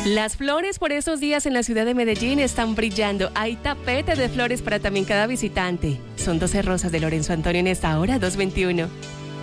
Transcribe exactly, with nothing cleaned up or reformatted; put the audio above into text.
Las flores por estos días en la ciudad de Medellín están brillando. Hay tapete de flores para también cada visitante. Son doce rosas de Lorenzo Antonio en esta hora, dos veintiuno.